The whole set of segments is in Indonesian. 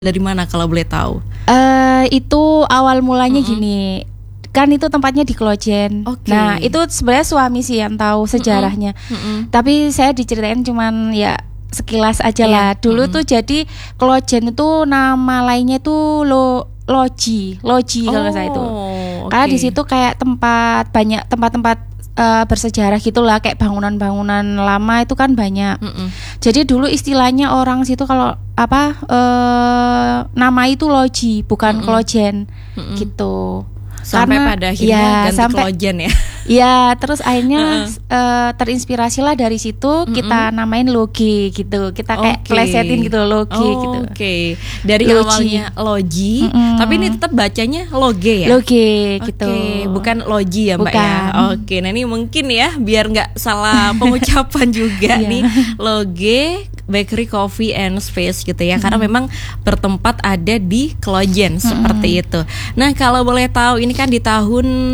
Dari mana kalau boleh tahu? Itu awal mulanya gini. Kan itu tempatnya di Klojen. Nah, itu sebenarnya suami sih yang tahu sejarahnya. Tapi saya diceritain cuman ya sekilas aja lah. Dulu tuh jadi Klojen itu nama lainnya tuh loji kalau nggak salah itu. Karena di situ kayak banyak tempat-tempat bersejarah gitulah, kayak bangunan-bangunan lama itu kan banyak. Jadi dulu istilahnya orang situ kalau nama itu loji, bukan Klojen gitu. Sampai pada akhirnya ganti Klojen ya. Ya, terus akhirnya terinspirasilah dari situ kita namain Loge gitu. Kita kayak plesetin gitu Loge gitu. Dari awalnya loji, tapi ini tetap bacanya Loge ya? Loge gitu. Bukan loji ya Mbak ya? Nah ini mungkin ya biar nggak salah pengucapan juga nih. Loge Bakery Coffee and Space gitu ya. Karena memang bertempat ada di Klojen seperti itu. Nah kalau boleh tahu ini kan di tahun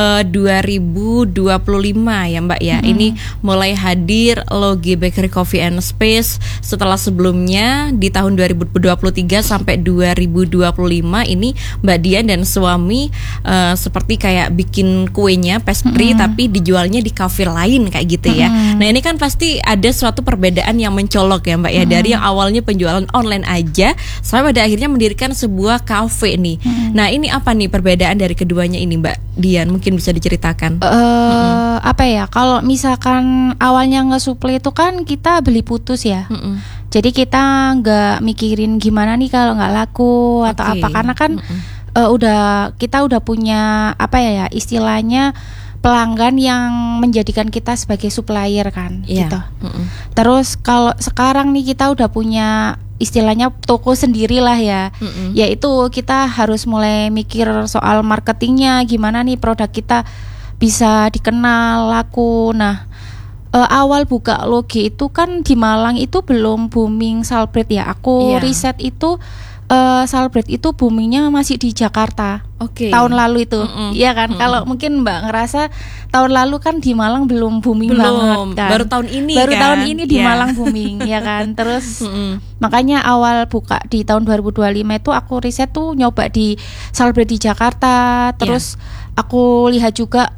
2025 ya Mbak ya. Ini mulai hadir Loge Bakery Coffee and Space setelah sebelumnya di tahun 2023 sampai 2025 ini Mbak Dian dan suami seperti kayak bikin kuenya pastry tapi dijualnya di kafe lain kayak gitu ya. Nah ini kan pasti ada suatu perbedaan yang mencolok ya Mbak ya, dari yang awalnya penjualan online aja sampai pada akhirnya mendirikan sebuah kafe nih. Nah ini apa nih perbedaan dari keduanya ini Mbak Dian, mungkin bisa diceritakan? Apa ya, kalau misalkan awalnya nge-supply itu kan kita beli putus ya. Jadi kita nggak mikirin gimana nih kalau nggak laku atau apa, karena kan kita udah punya apa ya istilahnya pelanggan yang menjadikan kita sebagai supplier kan gitu. Terus kalau sekarang nih kita udah punya istilahnya toko sendiri lah ya. Yaitu kita harus mulai mikir soal marketingnya, gimana nih produk kita bisa dikenal, laku. Nah, awal buka Loge itu kan di Malang itu belum booming Salbread ya. Aku riset itu Salbread itu boomingnya masih di Jakarta. Tahun lalu itu, iya kan? Kalau mungkin Mbak ngerasa tahun lalu kan di Malang belum booming banget kan? Baru tahun ini di Malang booming, ya kan? Terus makanya awal buka di tahun 2025 itu aku riset tuh nyoba di Salbread di Jakarta. Terus aku lihat juga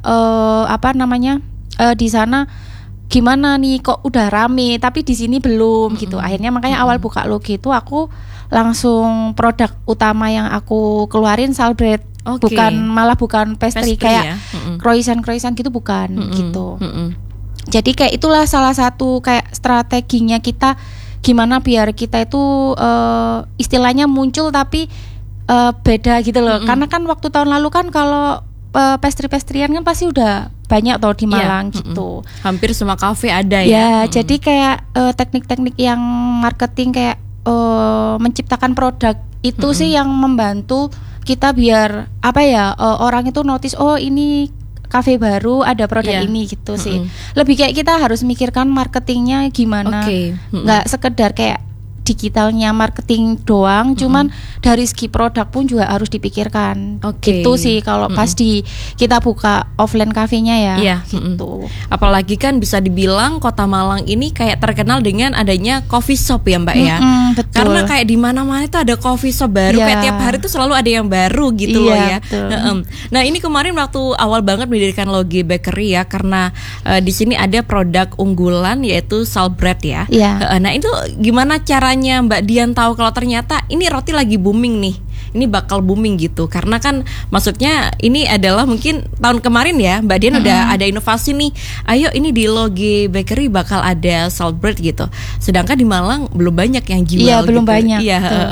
di sana gimana nih kok udah rame tapi di sini belum gitu. Akhirnya makanya awal buka Loge itu aku langsung produk utama yang aku keluarin Salbread. Bukan pastry kayak croissant gitu bukan gitu. Jadi kayak itulah salah satu kayak strateginya kita gimana biar kita itu istilahnya muncul tapi beda gitu loh. Karena kan waktu tahun lalu kan kalau pastry-pastryan kan pasti udah banyak toh di Malang gitu. Hampir semua kafe ada ya. Jadi kayak teknik-teknik yang marketing kayak menciptakan produk itu sih yang membantu kita biar orang itu notice ini kafe baru ada produk ini gitu sih. Lebih kayak kita harus mikirkan marketingnya gimana. Nggak sekedar kayak digitalnya marketing doang, cuman dari segi produk pun juga harus dipikirkan. Gitu sih kalau pas kita buka offline kafenya ya. Gitu. Apalagi kan bisa dibilang Kota Malang ini kayak terkenal dengan adanya coffee shop ya Mbak ya. Betul. Karena kayak di mana-mana itu ada coffee shop baru, kayak tiap hari itu selalu ada yang baru gitu loh ya. Nah ini kemarin waktu awal banget mendirikan Loge Bakery ya, karena di sini ada produk unggulan yaitu Salbread ya. Nah itu gimana caranya Mbak Dian tahu kalau ternyata ini roti lagi booming nih, ini bakal booming gitu? Karena kan maksudnya ini adalah mungkin tahun kemarin ya Mbak Dian udah ada inovasi nih, ayo ini di Loge Bakery bakal ada Salbread gitu. Sedangkan di Malang belum banyak yang jual. Belum banyak.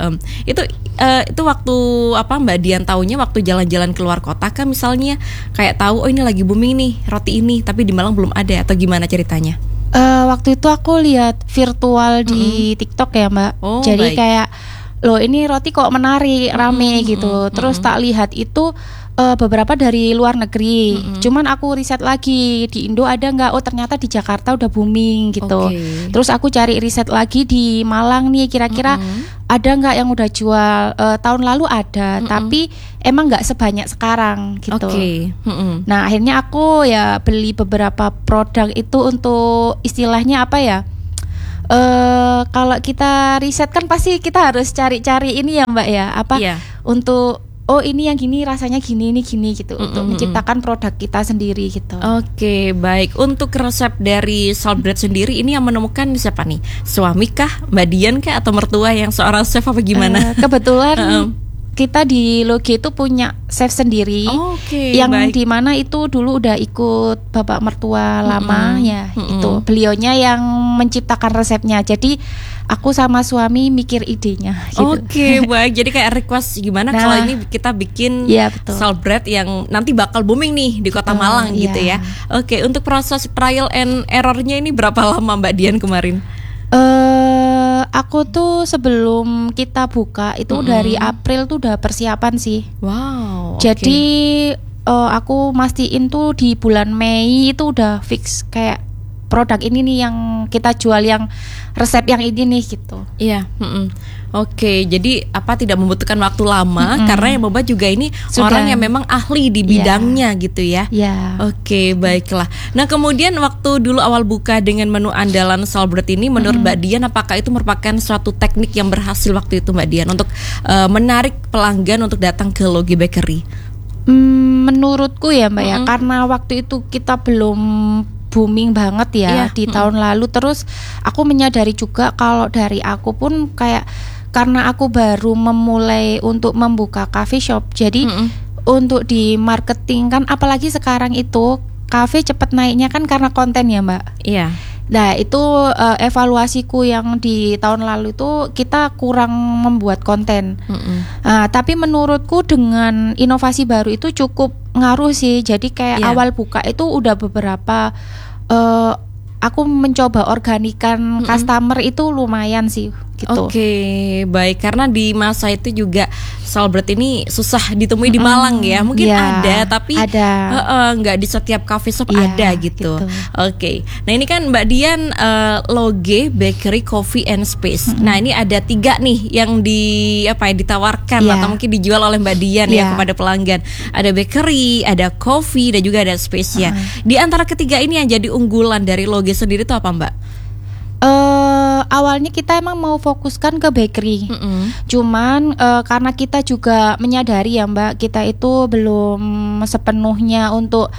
Itu waktu Mbak Dian taunya waktu jalan-jalan keluar kota kan misalnya kayak tahu ini lagi booming nih roti ini, tapi di Malang belum ada, atau gimana ceritanya? Waktu itu aku lihat virtual di TikTok ya Mbak. Jadi kayak loh ini roti kok menarik, rame gitu. Terus tak lihat itu beberapa dari luar negeri. Cuman aku riset lagi di Indo ada nggak? Oh ternyata di Jakarta udah booming gitu. Terus aku cari riset lagi di Malang nih, kira-kira ada nggak yang udah jual. Tahun lalu ada, tapi emang nggak sebanyak sekarang gitu. Nah akhirnya aku ya beli beberapa produk itu untuk istilahnya Kalau kita riset kan pasti kita harus cari-cari ini ya Mbak ya, untuk ini yang gini rasanya gini, ini gini gitu, untuk menciptakan produk kita sendiri gitu. Oke, baik. Untuk resep dari salt bread sendiri ini yang menemukan siapa nih? Suami kah, Mbak Dian kah, atau mertua yang seorang chef apa gimana? Kebetulan kita di Loge itu punya chef sendiri, yang dimana itu dulu udah ikut bapak mertua lama ya, itu beliaunya yang menciptakan resepnya. Jadi aku sama suami mikir idenya. Gitu. Oke, baik. Jadi kayak request gimana kalau ini kita bikin salt bread yang nanti bakal booming nih di Kota Malang gitu ya. Oke, untuk proses trial and errornya ini berapa lama Mbak Dian kemarin? Aku tuh sebelum kita buka itu dari April tuh udah persiapan sih. Wow. Jadi aku mastiin tuh di bulan Mei itu udah fix kayak produk ini nih yang kita jual, yang resep yang ini nih gitu. Iya. Oke, jadi tidak membutuhkan waktu lama karena yang membuat juga ini orang yang memang ahli di bidangnya gitu ya. Oke, baiklah. Nah, kemudian waktu dulu awal buka dengan menu andalan salt bread ini, menurut Mbak Dian apakah itu merupakan suatu teknik yang berhasil waktu itu Mbak Dian untuk menarik pelanggan untuk datang ke Loge Bakery? Menurutku ya Mbak ya, karena waktu itu kita belum booming banget ya di tahun lalu. Terus aku menyadari juga kalau dari aku pun kayak, karena aku baru memulai untuk membuka coffee shop, jadi untuk di marketing kan, apalagi sekarang itu cafe cepet naiknya kan karena konten ya Mbak. Iya. Nah itu evaluasiku yang di tahun lalu itu kita kurang membuat konten. Tapi menurutku dengan inovasi baru itu cukup ngaruh sih. Jadi kayak awal buka itu udah beberapa aku mencoba organikan customer itu lumayan sih gitu. Oke, baik. Karena di masa itu juga salt bread ini susah ditemui di Malang ya. Mungkin ada, tapi nggak di setiap cafe shop ada gitu. Oke. Nah ini kan Mbak Dian Loge Bakery Coffee and Space. Nah ini ada 3 nih yang ditawarkan atau mungkin dijual oleh Mbak Dian ya kepada pelanggan. Ada bakery, ada coffee, dan juga ada space ya. Di antara ketiga ini yang jadi unggulan dari Loge sendiri itu apa Mbak? Awalnya kita emang mau fokuskan ke bakery, cuman karena kita juga menyadari ya Mbak, kita itu belum sepenuhnya untuk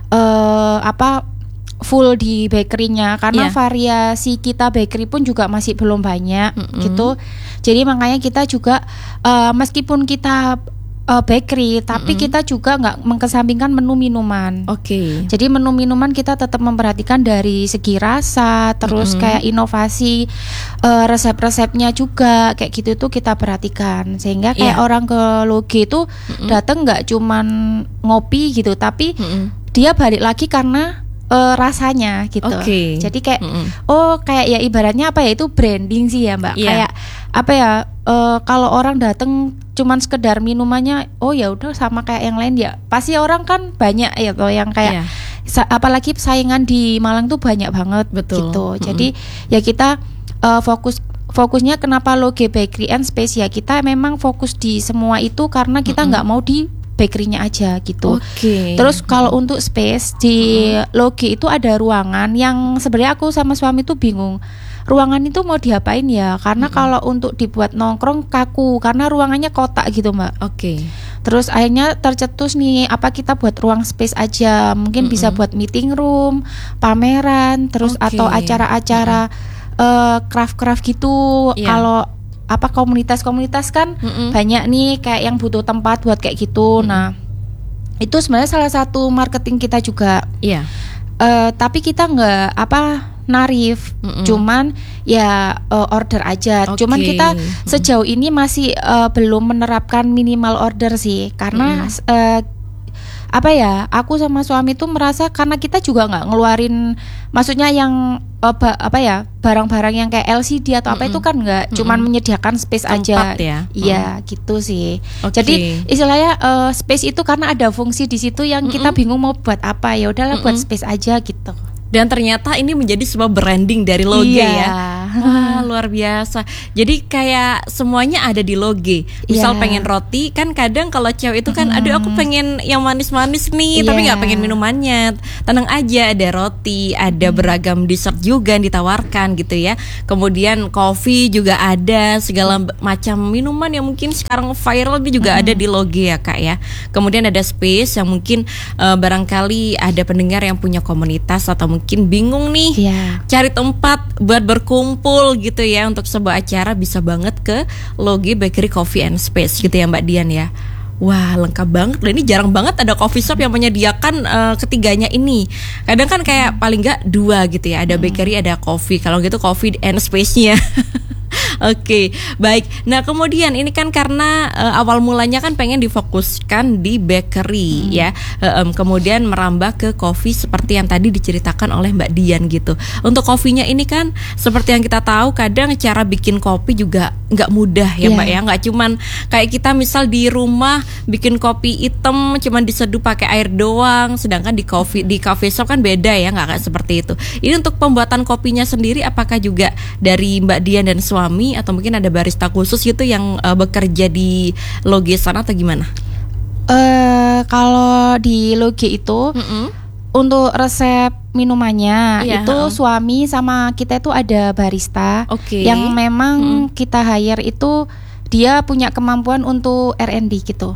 full di bakerynya, karena variasi kita bakery pun juga masih belum banyak gitu. Jadi makanya kita juga meskipun kita bakery, tapi kita juga nggak mengesampingkan menu minuman. Jadi menu minuman kita tetap memperhatikan dari segi rasa, terus kayak inovasi resep-resepnya juga kayak gitu tuh kita perhatikan, sehingga kayak orang ke Loge itu datang nggak cuman ngopi gitu, tapi dia balik lagi karena rasanya gitu. Jadi kayak kayak ya ibaratnya itu branding sih ya Mbak. Kayak kalau orang datang cuman sekedar minumannya, ya udah sama kayak yang lain ya. Pasti orang kan banyak ya toh yang kayak apalagi saingan di Malang tuh banyak banget gitu. Jadi ya kita fokusnya kenapa Loge Bakery and Space ya, kita memang fokus di semua itu karena kita nggak mau di bakerynya aja gitu. Terus kalau untuk space di Loge itu ada ruangan yang sebenarnya aku sama suami tuh bingung. Ruangan itu mau diapain ya? Karena kalau untuk dibuat nongkrong kaku, karena ruangannya kotak gitu Mbak. Terus akhirnya tercetus nih, apa kita buat ruang space aja? Mungkin bisa buat meeting room, pameran, terus atau acara-acara craft-craft gitu. Kalau komunitas-komunitas kan banyak nih kayak yang butuh tempat buat kayak gitu. Nah itu sebenarnya salah satu marketing kita juga. Tapi kita nggak narif, cuman ya order aja. Cuman kita sejauh ini masih belum menerapkan minimal order sih, karena aku sama suami tuh merasa karena kita juga nggak ngeluarin, maksudnya yang barang-barang yang kayak LCD atau apa itu kan nggak, cuman menyediakan space tempat aja. Iya gitu sih. Jadi istilahnya space itu karena ada fungsi di situ yang kita bingung mau buat apa, ya udahlah buat space aja gitu. Dan ternyata ini menjadi sebuah branding dari Loge ya. Wah, luar biasa. Jadi kayak semuanya ada di Loge. Misal pengen roti, kan kadang kalau cewek itu kan, aduh aku pengen yang manis-manis nih, tapi nggak pengen minumannya. Tenang aja, ada roti, ada beragam dessert juga yang ditawarkan gitu ya. Kemudian coffee juga ada, segala macam minuman yang mungkin sekarang viral itu juga ada di Loge ya Kak ya. Kemudian ada space yang mungkin barangkali ada pendengar yang punya komunitas atau mungkin bingung nih cari tempat buat berkumpul gitu ya untuk sebuah acara, bisa banget ke Loge Bakery Coffee and Space gitu ya Mbak Dian ya. Wah, lengkap banget. Dan ini jarang banget ada coffee shop yang menyediakan ketiganya ini. Kadang kan kayak paling nggak 2 gitu ya, ada bakery, ada coffee. Kalau gitu coffee and space-nya. Oke, baik. Nah kemudian ini kan karena awal mulanya kan pengen difokuskan di bakery ya, kemudian merambah ke coffee seperti yang tadi diceritakan oleh Mbak Dian gitu. Untuk kopinya ini kan seperti yang kita tahu, kadang cara bikin kopi juga nggak mudah ya Mbak ya. Nggak cuman kayak kita misal di rumah bikin kopi hitam cuman diseduh pakai air doang, sedangkan di coffee shop kan beda ya, nggak kayak seperti itu. Ini untuk pembuatan kopinya sendiri, apakah juga dari Mbak Dian dan suami atau mungkin ada barista khusus gitu yang bekerja di Loge sana atau gimana? Kalau di Loge itu untuk resep minumannya itu suami sama kita itu ada barista yang memang kita hire itu, dia punya kemampuan untuk R&D gitu.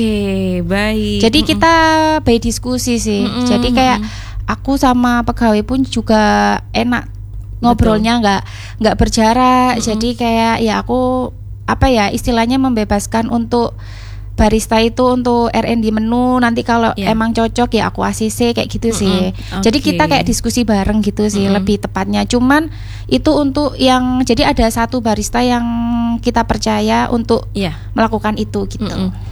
Baik. Jadi kita by diskusi sih. Jadi kayak aku sama pegawai pun juga enak ngobrolnya, nggak berjarak. Jadi kayak ya aku istilahnya membebaskan untuk barista itu untuk R&D menu, nanti kalau emang cocok ya aku ACC kayak gitu sih. Jadi kita kayak diskusi bareng gitu sih lebih tepatnya. Cuman itu untuk yang, jadi ada satu barista yang kita percaya untuk melakukan itu gitu.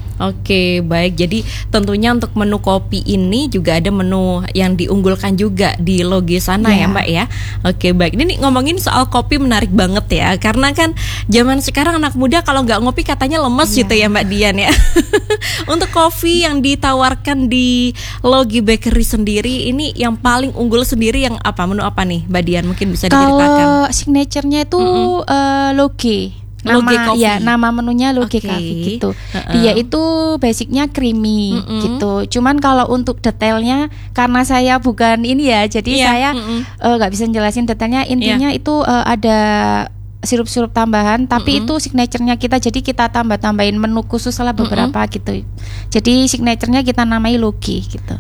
Baik. Jadi tentunya untuk menu kopi ini juga ada menu yang diunggulkan juga di Loge sana ya Mbak ya. Baik. Ini ngomongin soal kopi menarik banget ya, karena kan zaman sekarang anak muda kalau nggak ngopi katanya lemes gitu ya Mbak Dian ya. Untuk kopi yang ditawarkan di Loge Bakery sendiri, ini yang paling unggul sendiri yang apa? Menu apa nih Mbak Dian? Mungkin bisa diceritakan. Kalau signaturenya itu Loge. Nama menunya Loge Coffee gitu. Dia itu basicnya creamy gitu. Cuman kalau untuk detailnya, karena saya bukan ini ya, jadi saya nggak bisa jelasin detailnya. Intinya itu ada sirup-sirup tambahan, tapi itu signaturenya kita. Jadi kita tambahin menu khusus lah beberapa gitu. Jadi signaturenya kita namai Loge gitu.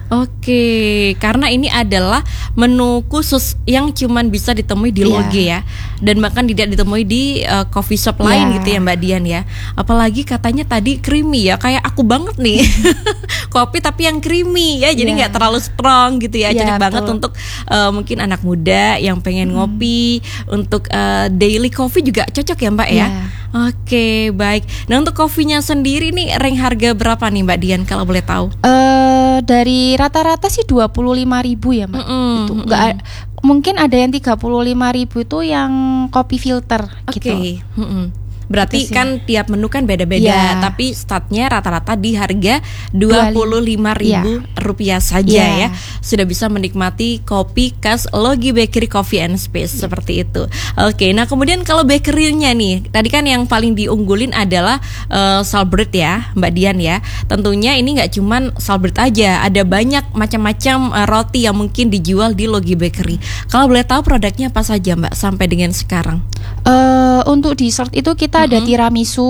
Karena ini adalah menu khusus yang cuman bisa ditemui di Loge ya, dan bahkan tidak ditemui di coffee shop lain gitu ya Mbak Dian ya. Apalagi katanya tadi creamy ya, kayak aku banget nih. Kopi tapi yang creamy ya, jadi nggak terlalu strong gitu ya. Cocok banget untuk mungkin anak muda yang pengen ngopi, untuk daily coffee juga cocok ya Mbak ya. Baik. Nah untuk kopinya sendiri nih rank harga berapa nih Mbak Dian kalau boleh tahu? Dari rata-rata sih 25.000 ya Mbak. Itu mungkin ada yang 35.000 itu yang kopi filter gitu. Berarti kan tiap menu kan beda-beda, tapi startnya rata-rata di harga Rp25.000 saja ya. Sudah bisa menikmati kopi khas Loge Bakery Coffee and Space seperti itu. Nah kemudian kalau bakery-nya nih, tadi kan yang paling diunggulin adalah salbread ya Mbak Dian ya. Tentunya ini nggak cuman salbread aja, ada banyak macam-macam roti yang mungkin dijual di Loge Bakery. Kalau boleh tahu produknya apa saja Mbak sampai dengan sekarang? Untuk dessert itu kita ada tiramisu.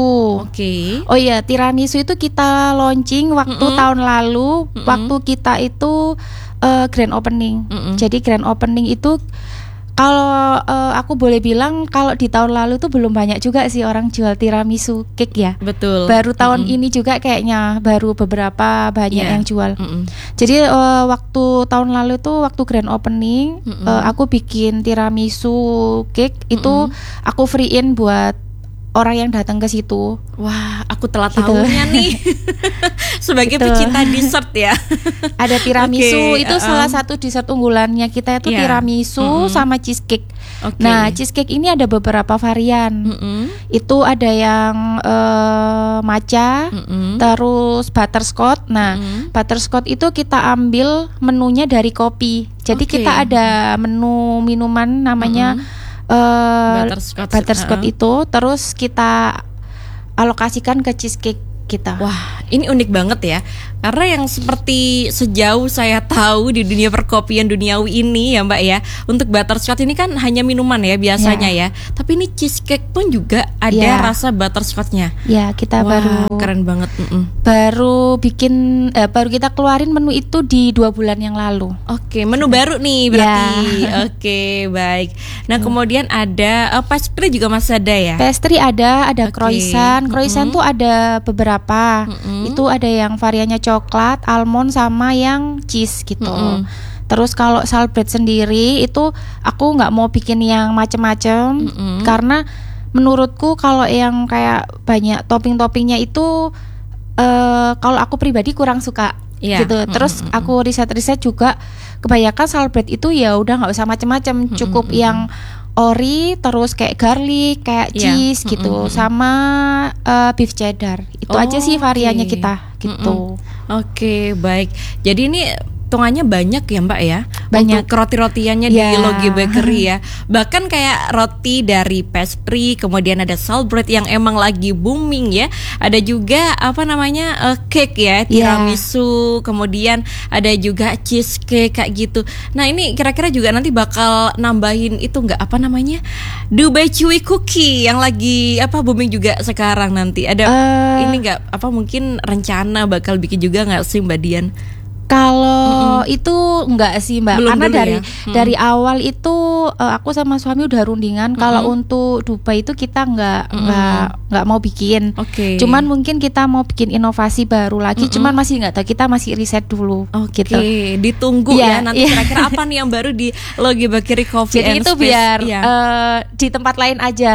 Tiramisu itu kita launching waktu tahun lalu, waktu kita itu grand opening. Jadi grand opening itu kalau aku boleh bilang kalau di tahun lalu tuh belum banyak juga sih orang jual tiramisu cake ya. Betul. Baru tahun ini juga kayaknya baru beberapa banyak yang jual. Jadi waktu tahun lalu tuh waktu grand opening aku bikin tiramisu cake itu aku free-in buat orang yang datang ke situ. Wah, aku telah tahunya nih. Sebagai pecinta dessert ya. Ada tiramisu, itu salah satu dessert unggulannya kita itu tiramisu sama cheesecake. Nah, cheesecake ini ada beberapa varian. Itu ada yang matcha, terus butterscotch. Nah, butterscotch itu kita ambil menunya dari kopi. Jadi kita ada menu minuman namanya butterscotch itu, terus kita alokasikan ke cheesecake kita. Wah, ini unik banget ya. Karena yang seperti sejauh saya tahu di dunia perkopian duniawi ini ya Mbak ya, untuk butterscotch ini kan hanya minuman ya biasanya ya. Tapi ini cheesecake pun juga ada rasa butterscotchnya. Ya, kita baru keren banget. Baru bikin baru kita keluarin menu itu di 2 bulan yang lalu. Oke, menu baru nih berarti. Oke, baik. Nah, kemudian ada pastry juga masih ada ya? Pastry ada croissant. Croissant tuh ada beberapa. Itu ada yang variannya coklat, almond sama yang cheese gitu. Terus kalau salbread sendiri itu aku nggak mau bikin yang macem-macem karena menurutku kalau yang kayak banyak topping-toppingnya itu kalau aku pribadi kurang suka gitu. Terus aku riset-riset juga kebanyakan salbread itu ya udah nggak usah macem-macem, cukup yang ori, terus kayak garlic, kayak cheese gitu, sama beef cheddar. Itu aja sih variannya kita gitu. Oke, baik. Jadi ini hitungannya banyak ya Mbak ya, banyak untuk roti-rotiannya di Loge Bakery ya. Bahkan kayak roti dari pastry, kemudian ada salbread yang emang lagi booming ya. Ada juga cake ya, tiramisu, kemudian ada juga cheesecake kayak gitu. Nah ini kira-kira juga nanti bakal nambahin itu nggak Dubai Chewy Cookie yang lagi booming juga sekarang nanti. Ada ini nggak mungkin rencana bakal bikin juga nggak sih Mbak Dian? Kalau itu enggak sih Mbak, belum karena dulu dari awal itu aku sama suami udah rundingan kalau untuk Dubai itu kita enggak mau bikin. Cuman mungkin kita mau bikin inovasi baru lagi, cuman masih enggak tahu, kita masih riset dulu. Gitu. Ditunggu ya nanti kira-kira apa nih yang baru di Loge Bakery Coffee and Space. Jadi itu biar di tempat lain aja.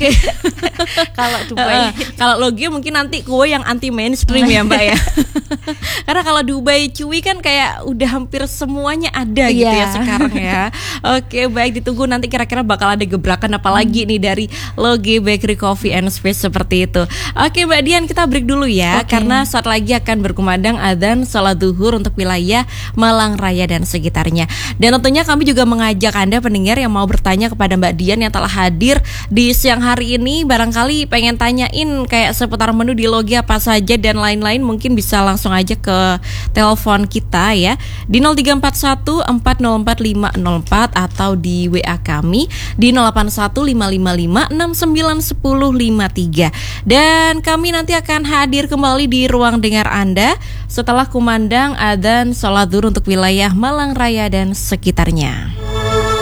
Kalau Dubai, kalau Loge mungkin nanti kue yang anti mainstream ya Mbak ya. Karena kalau Dubai Chewy kan kayak udah hampir semuanya ada gitu ya sekarang ya. Oke, baik, ditunggu nanti kira-kira bakal ada gebrakan apa lagi nih dari Loge Bakery Coffee and Space seperti itu. Oke Mbak Dian, kita break dulu ya, karena saat lagi akan berkumandang adzan salat zuhur untuk wilayah Malang Raya dan sekitarnya. Dan tentunya kami juga mengajak Anda pendengar yang mau bertanya kepada Mbak Dian yang telah hadir di siang hari ini, barangkali pengen tanyain kayak seputar menu di Loge apa saja dan lain-lain, mungkin bisa langsung aja ke telepon kita ya di 0341 404 504 atau di WA kami di 081555 691053. Dan kami nanti akan hadir kembali di ruang dengar Anda setelah kumandang adzan salat zuhur untuk wilayah Malang Raya dan sekitarnya.